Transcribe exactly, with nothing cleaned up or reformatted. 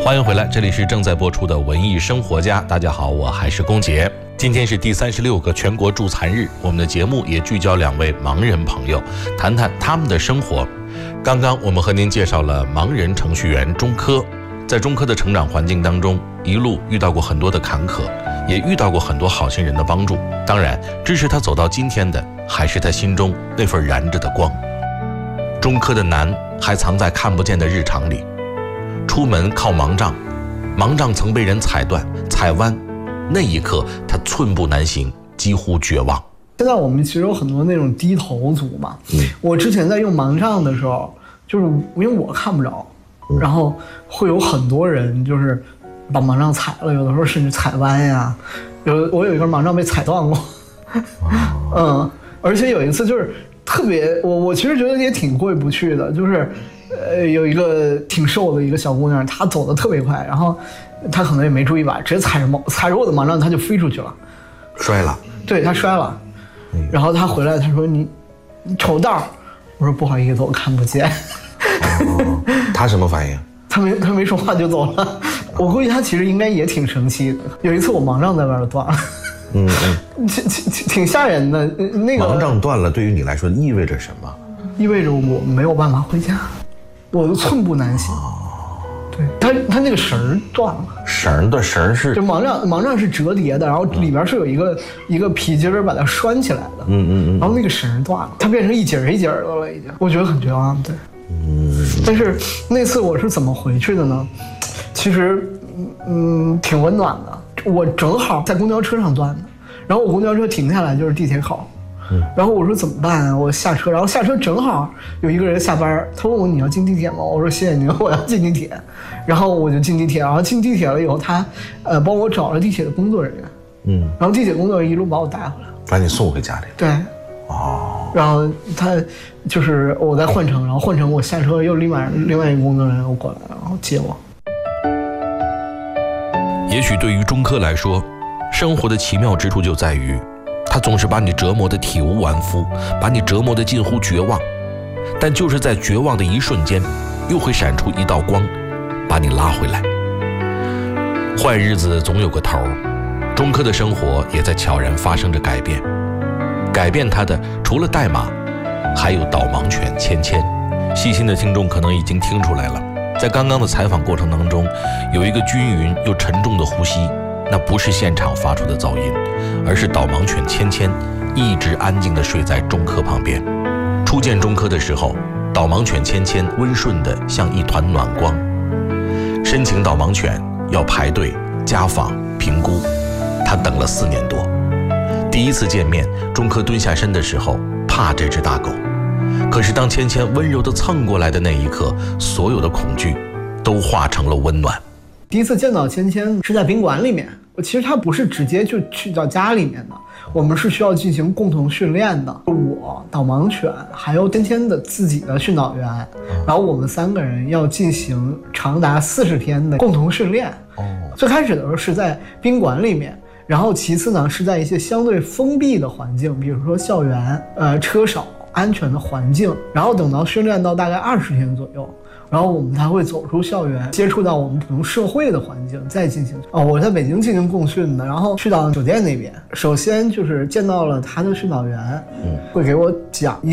欢迎回来，这里是正在播出的文艺生活家。大家好，我还是龚杰。今天是第三十六个全国助残日，我们的节目也聚焦两位盲人朋友，谈谈他们的生活。刚刚我们和您介绍了盲人程序员钟科，在钟科的成长环境当中，一路遇到过很多的坎坷，也遇到过很多好心人的帮助。当然，支持他走到今天的，还是他心中那份燃着的光。钟科的难还藏在看不见的日常里。出门靠盲杖，盲杖曾被人踩断、踩弯，那一刻他寸步难行，几乎绝望。 现在我们其实有很多那种低头族嘛，嗯、我之前在用盲杖的时候，就是因为我看不着，嗯、然后会有很多人就是把盲杖踩了，有的时候甚至踩弯呀，有我有一根盲杖被踩断过，嗯，而且有一次就是特别，我我其实觉得也挺过意不去的，就是。呃，有一个挺瘦的一个小姑娘，她走得特别快，然后她可能也没注意吧，直接踩着盲踩着我的盲杖，她就飞出去了， 摔了。 对，她摔了，嗯、然后她回来，她说你你瞅道，我说不好意思，我看不见。 哦、她什么反应？ 她没她没说话就走了。我估计她其实应该也挺生气的。有一次我盲杖在外边断了。嗯嗯，挺挺挺吓人的。那个盲杖断了，对于你来说意味着什么？ 意味着我没有办法回家。我寸步难行，对他，他那个绳儿断了， 绳的绳是就盲杖，盲杖是折叠的，然后里边是有一个、嗯、一个皮筋把它拴起来的，嗯嗯嗯，然后那个绳断了，它变成一节一节的了，已经，我觉得很绝望，对，嗯，但是那次我是怎么回去的呢？其实，嗯，挺温暖的，我正好在公交车上断的，然后我公交车停下来就是地铁口。然后我说怎么办啊？我下车，然后下车正好有一个人下班，他问我你要进地铁吗？我说谢谢您，我要进地铁。然后我就进地铁，然后进地铁了以后，他呃帮我找了地铁的工作人员，嗯，然后地铁工作人员一路把我带回来， 把你送回家里。 对，哦，然后他就是我在换乘，然后换乘我下车又另外另外一个工作人员又过来，然后接我。 也许对于钟科来说，生活的奇妙之处就在于。他总是把你折磨得体无完肤，把你折磨得近乎绝望，但就是在绝望的一瞬间，又会闪出一道光，把你拉回来。坏日子总有个头，钟科的生活也在悄然发生着改变。改变他的除了代码，还有导盲犬芊芊。细心的听众可能已经听出来了，在刚刚的采访过程当中，有一个均匀又沉重的呼吸。那不是现场发出的噪音，而是导盲犬芊芊一直安静地睡在钟科旁边。初见钟科的时候，导盲犬芊芊温顺得像一团暖光。申请导盲犬要排队家访评估，他等了四年多。第一次见面，钟科蹲下身的时候怕这只大狗，可是当芊芊温柔地蹭过来的那一刻，所有的恐惧都化成了温暖。 第一次见到芊芊是在宾馆里面，其实他不是直接就去到家里面的，我们是需要进行共同训练的。我导盲犬还有芊芊的自己的训导员，然后我们三个人要进行长达四十天的共同训练。哦，最开始的时候是在宾馆里面，然后其次呢是在一些相对封闭的环境，比如说校园、呃车少、安全的环境，然后等到训练到大概二十天左右。然后我们才会走出校园，接触到我们普通社会的环境，再进行哦。我在北京进行共训的，然后去到酒店那边，首先就是见到了他的训导员，嗯，会给我讲一